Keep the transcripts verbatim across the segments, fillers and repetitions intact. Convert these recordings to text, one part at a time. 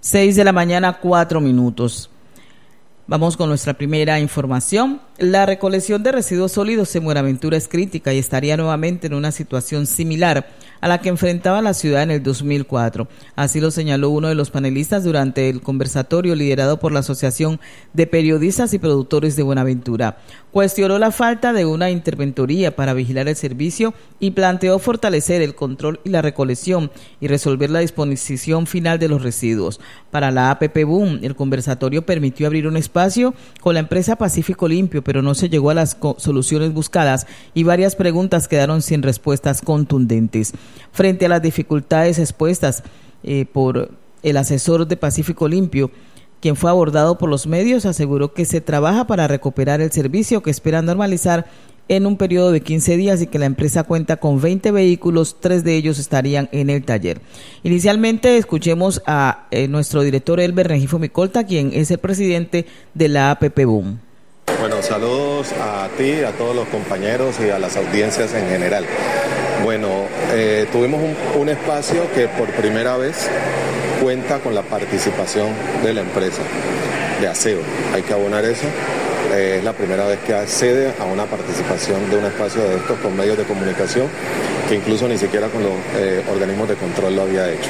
Seis de la mañana, cuatro minutos. Vamos con nuestra primera información. La recolección de residuos sólidos en Buenaventura es crítica y estaría nuevamente en una situación similar a la que enfrentaba la ciudad en el dos mil cuatro. Así lo señaló uno de los panelistas durante el conversatorio liderado por la Asociación de Periodistas y Productores de Buenaventura. Cuestionó la falta de una interventoría para vigilar el servicio y planteó fortalecer el control y la recolección y resolver la disposición final de los residuos. Para la A P P Boom, el conversatorio permitió abrir un espacio espacio con la empresa Pacífico Limpio, pero no se llegó a las soluciones buscadas y varias preguntas quedaron sin respuestas contundentes. Frente a las dificultades expuestas eh, por el asesor de Pacífico Limpio, quien fue abordado por los medios, aseguró que se trabaja para recuperar el servicio que espera normalizar en un periodo de quince días y que la empresa cuenta con veinte vehículos, tres de ellos estarían en el taller. Inicialmente escuchemos a eh, nuestro director Elber Rengifo Micolta, quien es el presidente de la A P P Boom. Bueno, saludos a ti, a todos los compañeros y a las audiencias en general. Bueno, eh, tuvimos un, un espacio que por primera vez cuenta con la participación de la empresa de aseo. Hay que abonar eso. Es la primera vez que accede a una participación de un espacio de estos con medios de comunicación, que incluso ni siquiera con los eh, organismos de control lo había hecho.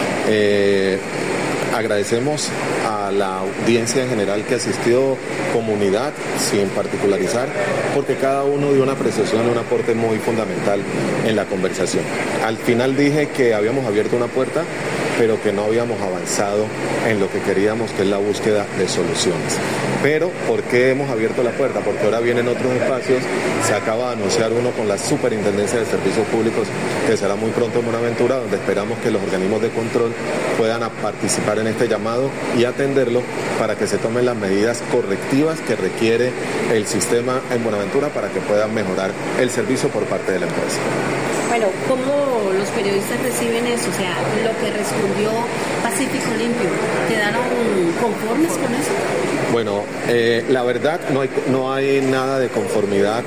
Eh, agradecemos a la audiencia en general que asistió, comunidad, sin particularizar, porque cada uno dio una apreciación y un aporte muy fundamental en la conversación. Al final dije que habíamos abierto una puerta, pero que no habíamos avanzado en lo que queríamos, que es la búsqueda de soluciones. Pero, ¿por qué hemos abierto la puerta? Porque ahora vienen otros espacios, se acaba de anunciar uno con la Superintendencia de Servicios Públicos, que será muy pronto en Buenaventura, donde esperamos que los organismos de control puedan participar en este llamado y atenderlo para que se tomen las medidas correctivas que requiere el sistema en Buenaventura para que puedan mejorar el servicio por parte de la empresa. Bueno, ¿cómo los periodistas reciben eso? O sea, lo que respondió Pacífico Limpio, ¿quedaron conformes con eso? Bueno, eh, la verdad no hay, no hay nada de conformidad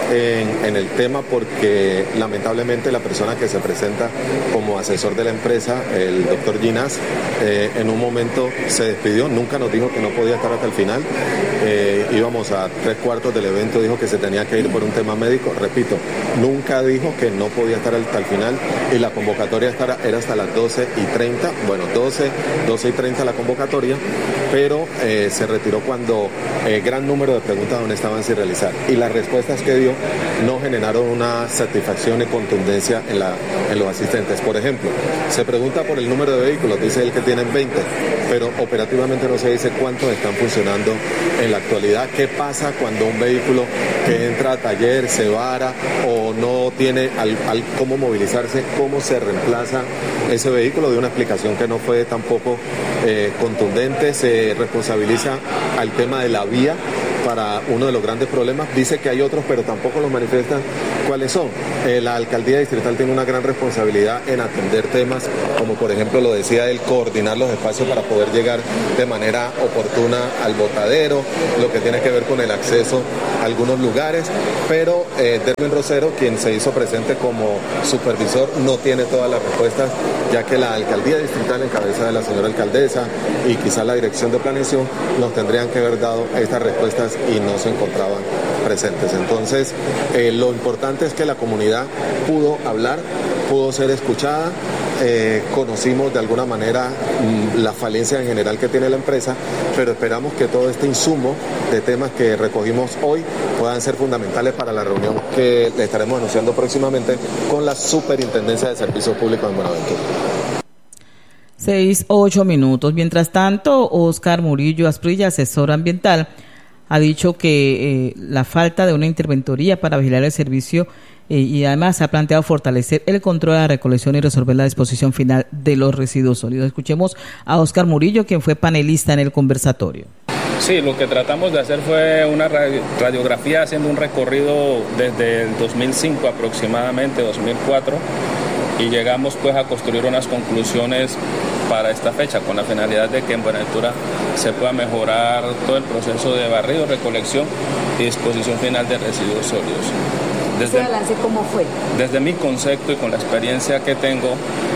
en, en el tema porque lamentablemente la persona que se presenta como asesor de la empresa, el doctor Ginás, eh, en un momento se despidió, nunca nos dijo que no podía estar hasta el final, eh, íbamos a tres cuartos del evento, dijo que se tenía que ir por un tema médico, repito, nunca dijo que no podía estar hasta el final y la convocatoria era hasta las doce y treinta, bueno, doce, doce y treinta la convocatoria, pero eh, se retiró cuando eh, gran número de preguntas aún estaban sin realizar y las respuestas que dio no generaron una satisfacción y contundencia en, la, en los asistentes. Por ejemplo, se pregunta por el número de vehículos, dice él que tienen veinte, pero operativamente no se dice cuántos están funcionando en la actualidad. ¿Qué pasa cuando un vehículo que entra a taller se vara o no tiene al, al cómo movilizarse, cómo se reemplaza ese vehículo? De una explicación que no fue tampoco eh, contundente. Se responsabiliza al tema de la vía para uno de los grandes problemas. Dice que hay otros, pero tampoco los manifiestan cuáles son. Eh, la alcaldía distrital tiene una gran responsabilidad en atender temas como, por ejemplo, lo decía él, coordinar los espacios para poder llegar de manera oportuna al botadero, lo que tiene que ver con el acceso a algunos lugares, pero eh, Derwin Rosero, quien se hizo presente como supervisor, no tiene todas las respuestas, ya que la alcaldía distrital en cabeza de la señora alcaldesa y quizás la dirección de planeación nos tendrían que haber dado estas respuestas y no se encontraban presentes. Entonces, eh, lo importante es que la comunidad pudo hablar, pudo ser escuchada, eh, conocimos de alguna manera mmm, la falencia en general que tiene la empresa, pero esperamos que todo este insumo de temas que recogimos hoy puedan ser fundamentales para la reunión que le estaremos anunciando próximamente con la Superintendencia de Servicios Públicos en Buenaventura. Seis, ocho minutos. Mientras tanto, Oscar Murillo Asprilla, asesor ambiental, ha dicho que eh, la falta de una interventoría para vigilar el servicio eh, y además ha planteado fortalecer el control de la recolección y resolver la disposición final de los residuos sólidos. Escuchemos a Oscar Murillo, quien fue panelista en el conversatorio. Sí, lo que tratamos de hacer fue una radiografía haciendo un recorrido desde el dos mil cinco aproximadamente, dos mil cuatro, y llegamos pues a construir unas conclusiones para esta fecha, con la finalidad de que en Buenaventura se pueda mejorar todo el proceso de barrido, recolección y disposición final de residuos sólidos. Desde, ¿Ese balance cómo fue? Desde mi concepto y con la experiencia que tengo,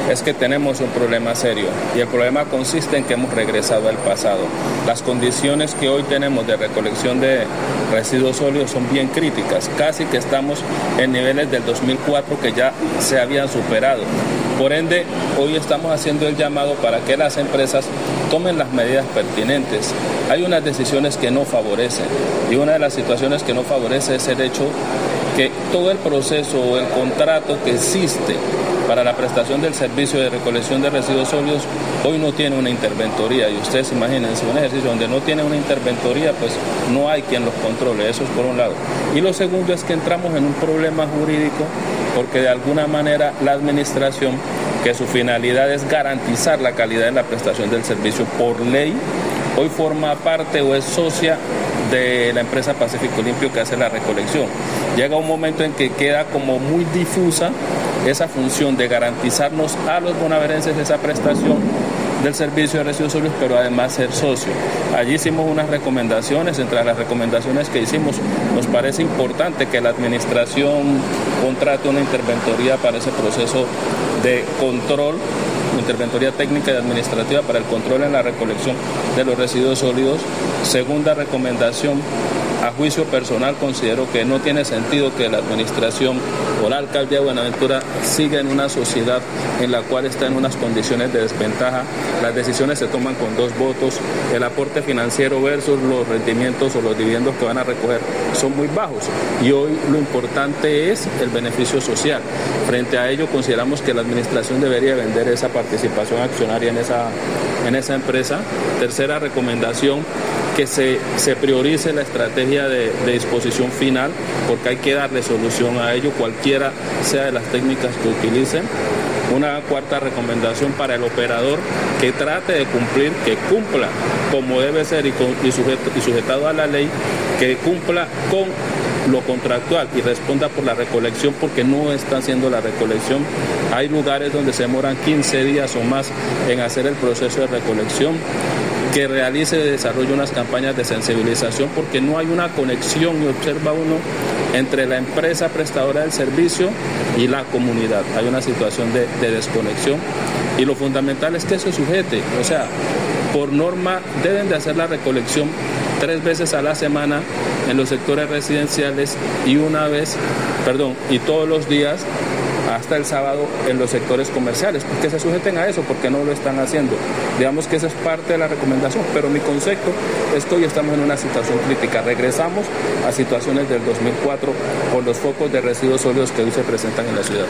es que tenemos un problema serio y el problema consiste en que hemos regresado al pasado. Las condiciones que hoy tenemos de recolección de residuos sólidos son bien críticas, casi que estamos en niveles del dos mil cuatro que ya se habían superado. Por ende, hoy estamos haciendo el llamado para que las empresas tomen las medidas pertinentes. Hay unas decisiones que no favorecen y una de las situaciones que no favorece es el hecho que todo el proceso o el contrato que existe para la prestación del servicio de recolección de residuos sólidos hoy no tiene una interventoría, y ustedes imagínense un ejercicio donde no tiene una interventoría, pues no hay quien los controle. Eso es por un lado. Y lo segundo es que entramos en un problema jurídico porque de alguna manera la administración, que su finalidad es garantizar la calidad de la prestación del servicio por ley, hoy forma parte o es socia de la empresa Pacífico Limpio que hace la recolección. Llega un momento en que queda como muy difusa esa función de garantizarnos a los bonaerenses esa prestación del servicio de residuos sólidos, pero además ser socio. Allí hicimos unas recomendaciones. Entre las recomendaciones que hicimos, nos parece importante que la administración contrate una interventoría para ese proceso de control, interventoría técnica y administrativa para el control en la recolección de los residuos sólidos. Segunda recomendación, a juicio personal considero que no tiene sentido que la administración o la alcaldía de Buenaventura siga en una sociedad en la cual está en unas condiciones de desventaja. Las decisiones se toman con dos votos, el aporte financiero versus los rendimientos o los dividendos que van a recoger son muy bajos, y hoy lo importante es el beneficio social. Frente a ello, consideramos que la administración debería vender esa participación accionaria en esa, en esa empresa. Tercera recomendación, que se, se priorice la estrategia de, de disposición final, porque hay que darle solución a ello, cualquiera sea de las técnicas que utilicen. Una cuarta recomendación para el operador, que trate de cumplir, que cumpla como debe ser y, con, y, sujeto, y sujetado a la ley, que cumpla con lo contractual y responda por la recolección, porque no está haciendo la recolección. Hay lugares donde se demoran quince días o más en hacer el proceso de recolección. Que realice y desarrolle unas campañas de sensibilización, porque no hay una conexión, y observa uno, entre la empresa prestadora del servicio y la comunidad. Hay una situación de, de desconexión, y lo fundamental es que se sujete. O sea, por norma deben de hacer la recolección tres veces a la semana en los sectores residenciales y una vez, perdón, y todos los días hasta el sábado en los sectores comerciales, porque se sujeten a eso, porque no lo están haciendo. Digamos que esa es parte de la recomendación, pero mi concepto es que hoy estamos en una situación crítica. Regresamos a situaciones del dos mil cuatro por los focos de residuos sólidos que hoy se presentan en la ciudad.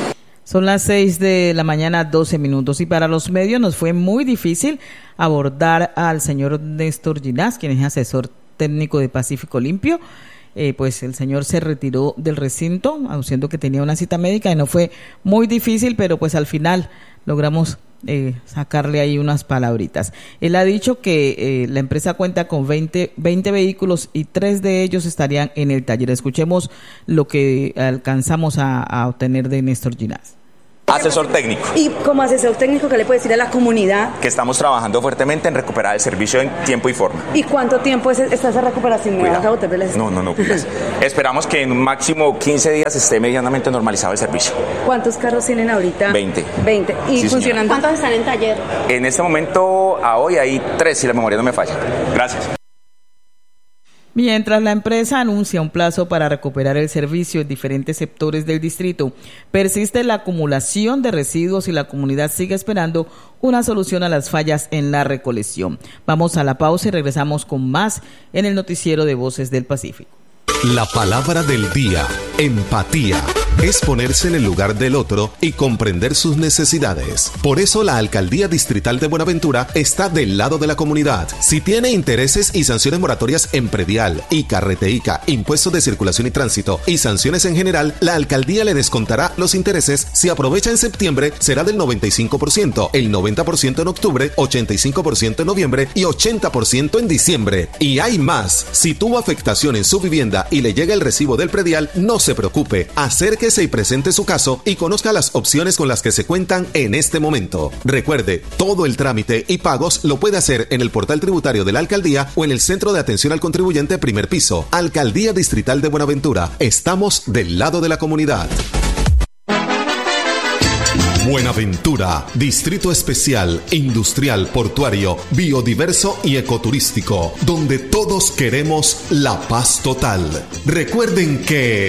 Son las seis de la mañana, doce minutos, y para los medios nos fue muy difícil abordar al señor Néstor Ginás, quien es asesor técnico de Pacífico Limpio. Eh, pues el señor se retiró del recinto, anunciando que tenía una cita médica, y no fue muy difícil, pero pues al final logramos eh, sacarle ahí unas palabritas. Él ha dicho que eh, la empresa cuenta con veinte, veinte vehículos y tres de ellos estarían en el taller. Escuchemos lo que alcanzamos a, a obtener de Néstor Ginás. Asesor técnico. Y como asesor técnico, ¿qué le puede decir a la comunidad? Que estamos trabajando fuertemente en recuperar el servicio en tiempo y forma. ¿Y cuánto tiempo es, está esa recuperación? No, no, no. Esperamos que en un máximo quince días esté medianamente normalizado el servicio. ¿Cuántos carros tienen ahorita? veinte. veinte. ¿Y sí, funcionando? ¿Cuántos están en taller? En este momento, a hoy, hay tres, si la memoria no me falla. Gracias. Mientras la empresa anuncia un plazo para recuperar el servicio en diferentes sectores del distrito, persiste la acumulación de residuos y la comunidad sigue esperando una solución a las fallas en la recolección. Vamos a la pausa y regresamos con más en el noticiero de Voces del Pacífico. La palabra del día, empatía, es ponerse en el lugar del otro y comprender sus necesidades. Por eso la Alcaldía Distrital de Buenaventura está del lado de la comunidad. Si tiene intereses y sanciones moratorias en predial, ICA, Reteica, impuestos de circulación y tránsito y sanciones en general, la Alcaldía le descontará los intereses. Si aprovecha en septiembre, será del noventa y cinco por ciento, el noventa por ciento en octubre, ochenta y cinco por ciento en noviembre y ochenta por ciento en diciembre. Y hay más. Si tuvo afectación en su vivienda y le llega el recibo del predial, no se preocupe. Acérquese y presente su caso y conozca las opciones con las que se cuentan en este momento. Recuerde, todo el trámite y pagos lo puede hacer en el portal tributario de la Alcaldía o en el Centro de Atención al Contribuyente primer piso. Alcaldía Distrital de Buenaventura. Estamos del lado de la comunidad. Buenaventura, distrito especial, industrial, portuario, biodiverso y ecoturístico, donde todos queremos la paz total. Recuerden que